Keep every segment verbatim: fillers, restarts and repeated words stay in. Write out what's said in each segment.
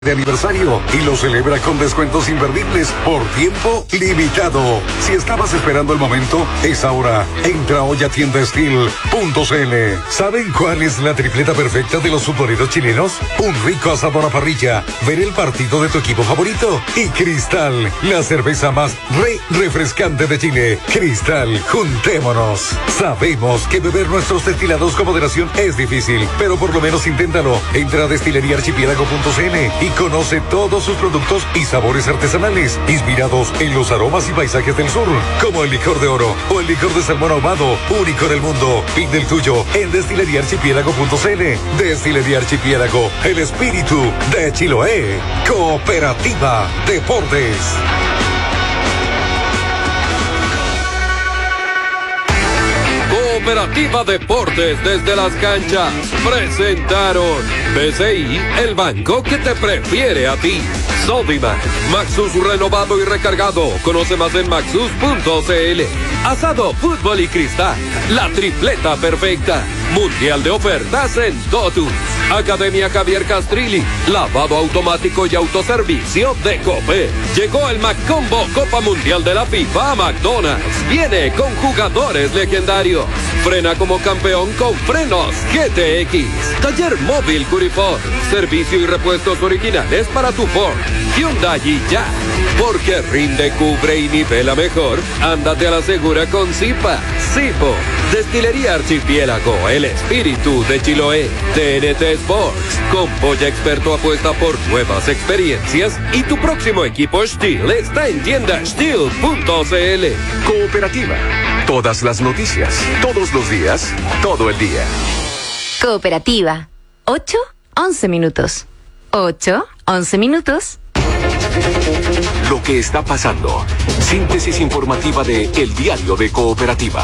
de aniversario y lo celebra con descuentos imperdibles por tiempo limitado. Si estabas esperando el momento, es ahora. Entra hoy a tienda steel punto c l. ¿Saben cuál es la tripleta perfecta de los futboleros chilenos? Un rico asado a la parrilla, ver el partido de tu equipo favorito y Cristal, la cerveza más re refrescante de Chile. Cristal, juntémonos. Sabemos que beber nuestros destilados con moderación es difícil, pero por lo menos inténtalo. Entra a destilería archipiélago punto c l y conoce todos sus productos y sabores artesanales, inspirados en los aromas y paisajes del sur, como el licor de oro o el licor de salmón ahumado, único en el mundo. Pide el tuyo en destilería archipiélago punto c l. Destilería Archipiélago, el espíritu de Chiloé. Cooperativa Deportes. Cooperativa Deportes desde las canchas presentaron B C I, el banco que te prefiere a ti. Sodimac, Maxus renovado y recargado. Conoce más en maxus punto c l. Asado, fútbol y cristal, la tripleta perfecta. Mundial de ofertas en Totus. Academia Javier Castrilli, lavado automático y autoservicio de Copé. Llegó el McCombo Copa Mundial de la FIFA a McDonald's. Viene con jugadores legendarios. Frena como campeón con frenos G T X. Taller móvil Curiford. Servicio y repuestos originales para tu Ford, Hyundai y ya. Porque rinde, cubre y nivela mejor. Ándate a la segura con Zipa. Zipo. Destilería Archipiélago, el espíritu de Chiloé. T N T Sports. Con Polla Experto apuesta por nuevas experiencias y tu próximo equipo Steel está en tienda steel punto c l. Cooperativa. Todas las noticias, todos los días, todo el día. Cooperativa. ocho, once minutos. ocho, once minutos. Lo que está pasando. Síntesis informativa de El Diario de Cooperativa.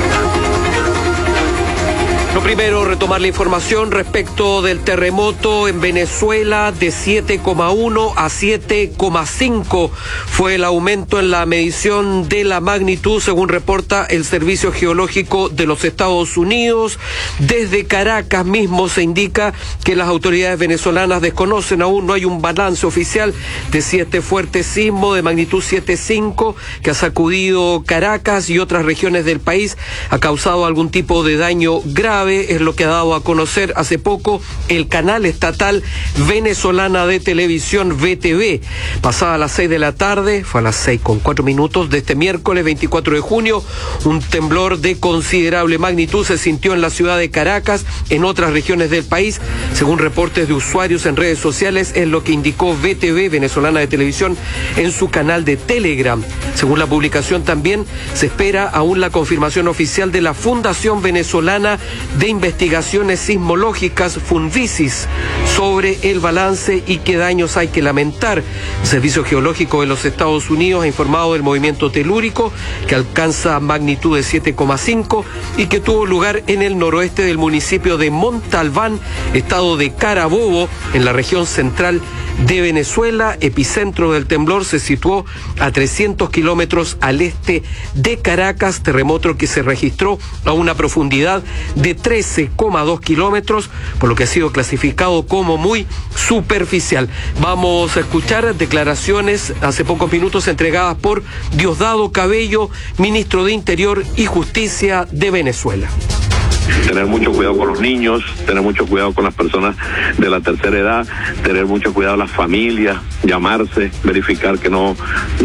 Lo primero, retomar la información respecto del terremoto en Venezuela de siete coma uno a siete coma cinco. Fue el aumento en la medición de la magnitud, según reporta el Servicio Geológico de los Estados Unidos. Desde Caracas mismo se indica que las autoridades venezolanas desconocen aún, no hay un balance oficial de si este fuerte sismo de magnitud siete coma cinco que ha sacudido Caracas y otras regiones del país ha causado algún tipo de daño grave. Es lo que ha dado a conocer hace poco el canal estatal venezolana de televisión V T V. Pasada las seis de la tarde, fue a las seis con cuatro minutos de este miércoles veinticuatro de junio, un temblor de considerable magnitud se sintió en la ciudad de Caracas, en otras regiones del país. Según reportes de usuarios en redes sociales, es lo que indicó V T V, venezolana de televisión, en su canal de Telegram. Según la publicación también, se espera aún la confirmación oficial de la Fundación Venezolana de Investigaciones Sismológicas, Funvisis, sobre el balance y qué daños hay que lamentar. El Servicio Geológico de los Estados Unidos ha informado del movimiento telúrico que alcanza magnitud de siete coma cinco y que tuvo lugar en el noroeste del municipio de Montalbán, estado de Carabobo, en la región central de Venezuela. Epicentro del temblor se situó a trescientos kilómetros al este de Caracas, terremoto que se registró a una profundidad de trece coma dos kilómetros, por lo que ha sido clasificado como muy superficial. Vamos a escuchar declaraciones hace pocos minutos entregadas por Diosdado Cabello, ministro de Interior y Justicia de Venezuela. Tener mucho cuidado con los niños, tener mucho cuidado con las personas de la tercera edad, tener mucho cuidado las familias, llamarse, verificar que no,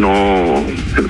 no,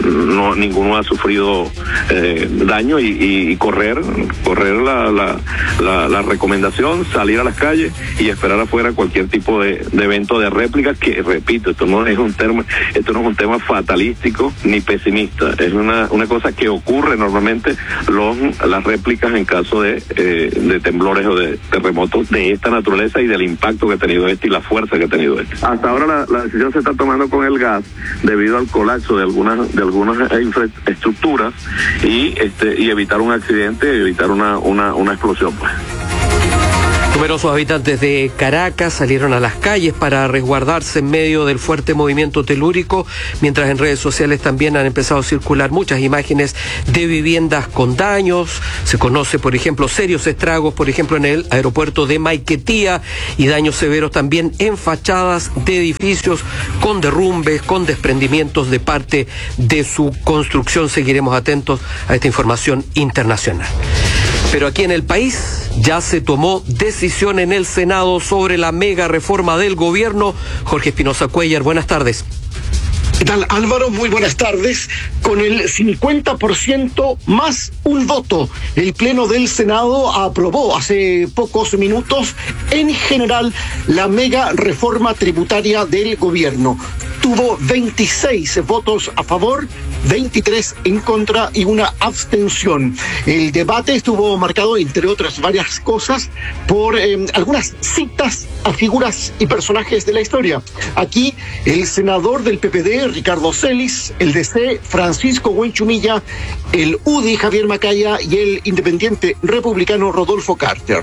no ninguno ha sufrido eh, daño y, y, y correr, correr la, la, la, la recomendación, salir a las calles y esperar afuera cualquier tipo de, de evento de réplica, que repito, esto no es un tema, esto no es un tema fatalístico ni pesimista, es una, una cosa que ocurre normalmente, los, las réplicas en caso de Eh, de temblores o de terremotos de esta naturaleza y del impacto que ha tenido este y la fuerza que ha tenido este. Hasta ahora la, la decisión se está tomando con el gas debido al colapso de algunas de algunas infraestructuras y este y evitar un accidente y evitar una una una explosión, pues. Numerosos habitantes de Caracas salieron a las calles para resguardarse en medio del fuerte movimiento telúrico, mientras en redes sociales también han empezado a circular muchas imágenes de viviendas con daños. Se conoce, por ejemplo, serios estragos, por ejemplo, en el aeropuerto de Maiquetía, y daños severos también en fachadas de edificios con derrumbes, con desprendimientos de parte de su construcción. Seguiremos atentos a esta información internacional. Pero aquí en el país ya se tomó decisión en el Senado sobre la mega reforma del gobierno. Jorge Espinosa Cuellar, buenas tardes. ¿Qué tal, Álvaro? Muy buenas tardes. Con el cincuenta por ciento más un voto, el Pleno del Senado aprobó hace pocos minutos en general la mega reforma tributaria del gobierno. Tuvo veintiséis votos a favor, veintitrés en contra y una abstención. El debate estuvo marcado, entre otras varias cosas, por eh, algunas citas a figuras y personajes de la historia. Aquí, el senador del P P D, Ricardo Celis, el D C, Francisco Buenchumilla, el U D I, Javier Macaya, y el independiente republicano Rodolfo Carter.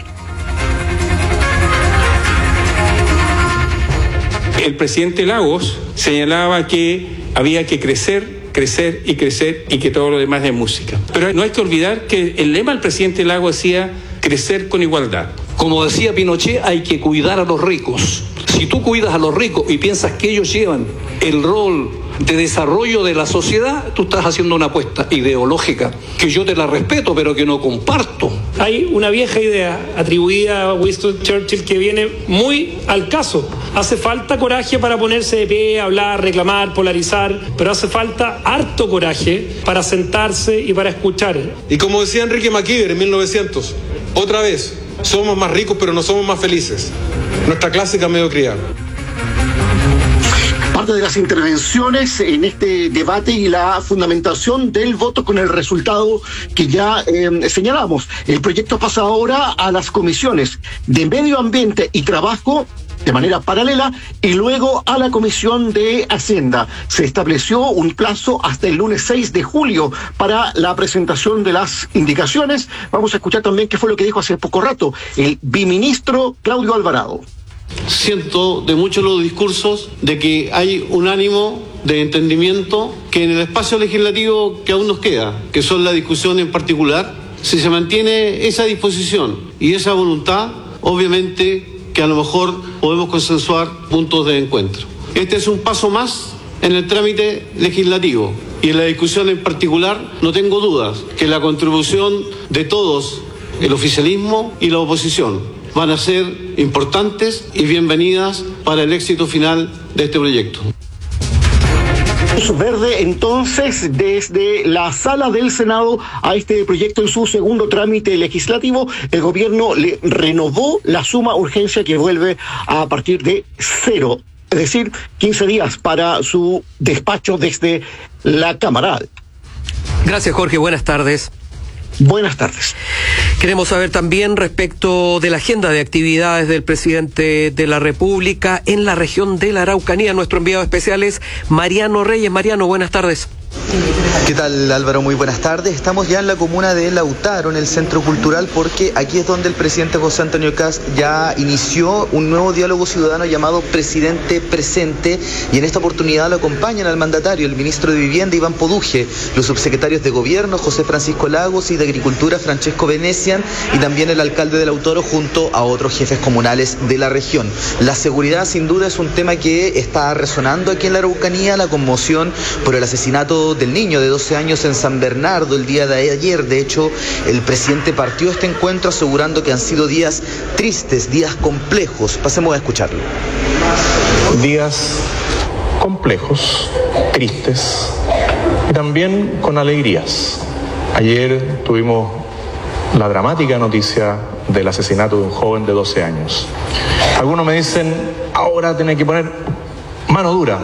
El presidente Lagos señalaba que había que crecer, crecer y crecer, y que todo lo demás es música. Pero no hay que olvidar que el lema del presidente Lagos decía crecer con igualdad. Como decía Pinochet, hay que cuidar a los ricos. Si tú cuidas a los ricos y piensas que ellos llevan el rol de desarrollo de la sociedad, tú estás haciendo una apuesta ideológica que yo te la respeto, pero que no comparto. Hay una vieja idea atribuida a Winston Churchill que viene muy al caso. Hace falta coraje para ponerse de pie, hablar, reclamar, polarizar, pero hace falta harto coraje para sentarse y para escuchar. Y como decía Enrique Maquiver en mil novecientos, otra vez, somos más ricos pero no somos más felices. Nuestra clásica mediocridad. Parte de las intervenciones en este debate y la fundamentación del voto con el resultado que ya eh, señalamos. El proyecto pasa ahora a las comisiones de Medio Ambiente y Trabajo de manera paralela, y luego a la Comisión de Hacienda. Se estableció un plazo hasta el lunes seis de julio para la presentación de las indicaciones. Vamos a escuchar también qué fue lo que dijo hace poco rato el biministro Claudio Alvarado. Siento de muchos los discursos de que hay un ánimo de entendimiento que en el espacio legislativo que aún nos queda, que son la discusión en particular, si se mantiene esa disposición y esa voluntad, obviamente que a lo mejor podemos consensuar puntos de encuentro. Este es un paso más en el trámite legislativo, y en la discusión en particular no tengo dudas que la contribución de todos, el oficialismo y la oposición, van a ser importantes y bienvenidas para el éxito final de este proyecto. Luz verde entonces desde la sala del Senado a este proyecto en su segundo trámite legislativo. El gobierno le renovó la suma urgencia que vuelve a partir de cero, es decir, quince días para su despacho desde la Cámara. Gracias, Jorge, buenas tardes. Buenas tardes. Queremos saber también respecto de la agenda de actividades del presidente de la República en la región de la Araucanía. Nuestro enviado especial es Mariano Reyes. Mariano, buenas tardes. ¿Qué tal, Álvaro? Muy buenas tardes. Estamos ya en la comuna de Lautaro, en el Centro Cultural, porque aquí es donde el presidente José Antonio Kast ya inició un nuevo diálogo ciudadano llamado Presidente Presente, y en esta oportunidad lo acompañan al mandatario, el ministro de Vivienda, Iván Poduje, los subsecretarios de Gobierno, José Francisco Lagos, y de Agricultura, Francesco Venecian, y también el alcalde de Lautaro, junto a otros jefes comunales de la región. La seguridad, sin duda, es un tema que está resonando aquí en la Araucanía, la conmoción por el asesinato del niño de doce años en San Bernardo el día de ayer. De hecho, el presidente partió este encuentro asegurando que han sido días tristes, días complejos. Pasemos a escucharlo. Días complejos, tristes y también con alegrías. Ayer tuvimos la dramática noticia del asesinato de un joven de doce años. Algunos me dicen, ahora tiene que poner mano dura.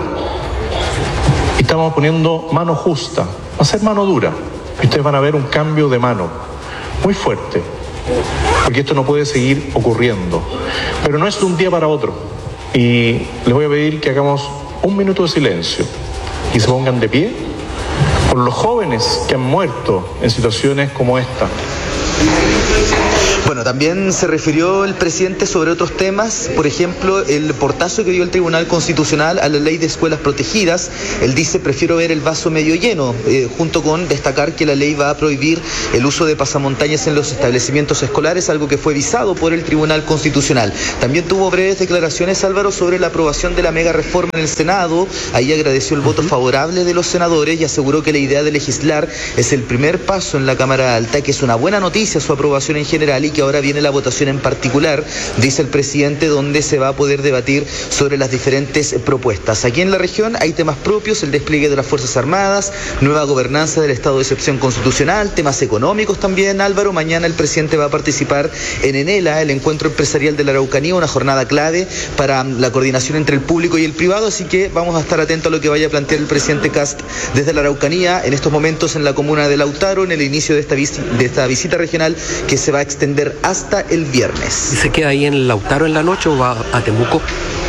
Estamos poniendo mano justa, va a ser mano dura. Y ustedes van a ver un cambio de mano muy fuerte, porque esto no puede seguir ocurriendo. Pero no es de un día para otro. Y les voy a pedir que hagamos un minuto de silencio y se pongan de pie por los jóvenes que han muerto en situaciones como esta. Bueno, también se refirió el presidente sobre otros temas, por ejemplo, el portazo que dio el Tribunal Constitucional a la ley de escuelas protegidas. Él dice, prefiero ver el vaso medio lleno, eh, junto con destacar que la ley va a prohibir el uso de pasamontañas en los establecimientos escolares, algo que fue visado por el Tribunal Constitucional. También tuvo breves declaraciones, Álvaro, sobre la aprobación de la mega reforma en el Senado. Ahí agradeció el voto favorable de los senadores y aseguró que la idea de legislar es el primer paso en la Cámara Alta, que es una buena noticia su aprobación en general y que ahora viene la votación en particular, dice el presidente, donde se va a poder debatir sobre las diferentes propuestas. Aquí en la región hay temas propios, el despliegue de las Fuerzas Armadas, nueva gobernanza del estado de excepción constitucional, temas económicos también, Álvaro. Mañana el presidente va a participar en ENELA, el encuentro empresarial de la Araucanía, una jornada clave para la coordinación entre el público y el privado, así que vamos a estar atentos a lo que vaya a plantear el presidente Kast desde la Araucanía, en estos momentos en la comuna de Lautaro, en el inicio de esta, vis- de esta visita regional que se va a extender hasta el viernes. ¿Y se queda ahí en Lautaro en la noche o va a Temuco?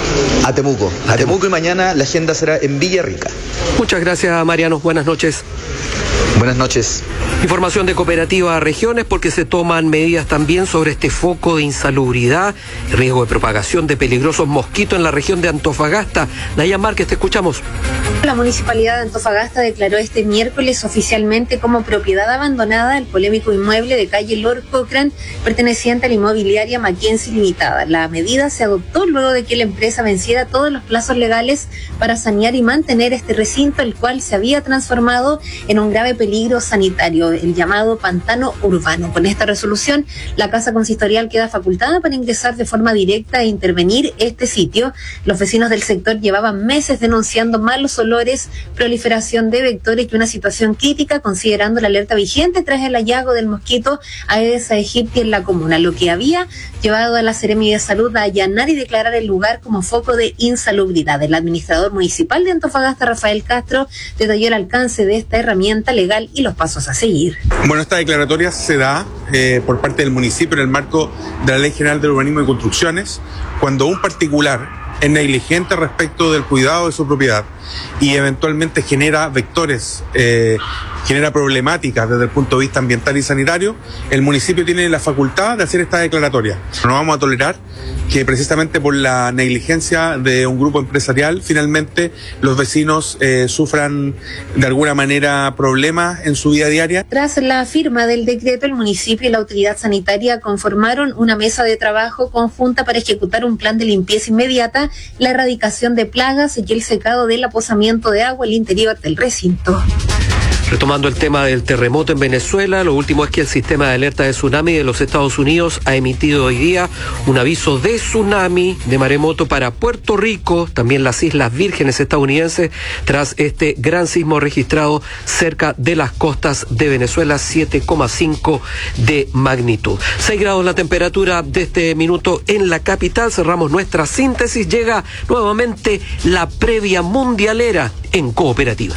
A Temuco, a Temuco, y mañana la agenda será en Villarrica. Muchas gracias, Mariano. Buenas noches. Buenas noches. Información de Cooperativa Regiones, porque se toman medidas también sobre este foco de insalubridad y riesgo de propagación de peligrosos mosquitos en la región de Antofagasta. Naya Márquez, te escuchamos. La Municipalidad de Antofagasta declaró este miércoles oficialmente como propiedad abandonada el polémico inmueble de calle Lord Cochrane, perteneciente a la inmobiliaria Mackenzie Limitada. La medida se adoptó luego de que la empresa venciera todos los plazos legales para sanear y mantener este recinto, el cual se había transformado en un grave peligro sanitario, el llamado pantano urbano. Con esta resolución, la Casa Consistorial queda facultada para ingresar de forma directa e intervenir este sitio. Los vecinos del sector llevaban meses denunciando malos olores, proliferación de vectores y una situación crítica, considerando la alerta vigente tras el hallazgo del mosquito Aedes aegypti en la comuna, lo que había llevado a la Seremi de Salud a allanar y declarar el lugar como foco de insalubridad. El administrador municipal de Antofagasta, Rafael Castro, detalló el alcance de esta herramienta legal y los pasos a seguir. Bueno, esta declaratoria se da eh, por parte del municipio en el marco de la Ley General de Urbanismo y Construcciones, cuando un particular es negligente respecto del cuidado de su propiedad y eventualmente genera vectores, eh, genera problemáticas desde el punto de vista ambiental y sanitario, el municipio tiene la facultad de hacer esta declaratoria. No vamos a tolerar que precisamente por la negligencia de un grupo empresarial, finalmente los vecinos eh, sufran de alguna manera problemas en su vida diaria. Tras la firma del decreto, el municipio y la autoridad sanitaria conformaron una mesa de trabajo conjunta para ejecutar un plan de limpieza inmediata, la erradicación de plagas y el secado del aposamiento de agua al interior del recinto. Retomando el tema del terremoto en Venezuela, lo último es que el sistema de alerta de tsunami de los Estados Unidos ha emitido hoy día un aviso de tsunami, de maremoto para Puerto Rico, también las Islas Vírgenes estadounidenses, tras este gran sismo registrado cerca de las costas de Venezuela, siete coma cinco de magnitud. seis grados la temperatura de este minuto en la capital. Cerramos nuestra síntesis. Llega nuevamente la previa mundialera en Cooperativa.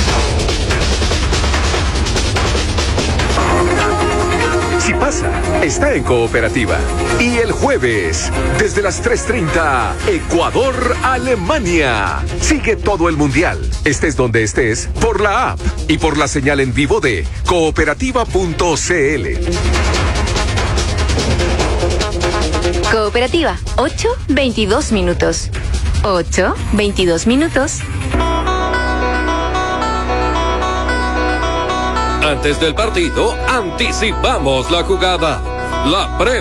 Si pasa, está en Cooperativa. Y el jueves, desde las tres treinta, Ecuador-Alemania. Sigue todo el mundial, estés donde estés, por la app y por la señal en vivo de cooperativa punto c l. Cooperativa, ocho veintidós minutos. ocho veintidós minutos. Antes del partido, anticipamos la jugada. La pre